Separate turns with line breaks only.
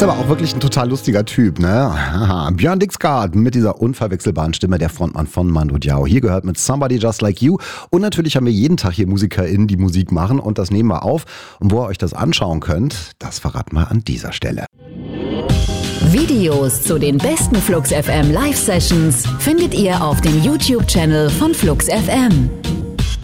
Ist aber auch wirklich ein total lustiger Typ, ne? Aha. Björn Dixgard mit dieser unverwechselbaren Stimme, der Frontmann von Mando Diao. Hier gehört mit Somebody Just Like You. Und natürlich haben wir jeden Tag hier MusikerInnen, die Musik machen. Und das nehmen wir auf. Und wo ihr euch das anschauen könnt, das verraten wir an dieser Stelle.
Videos zu den besten Flux FM Live-Sessions findet ihr auf dem YouTube-Channel von Flux FM.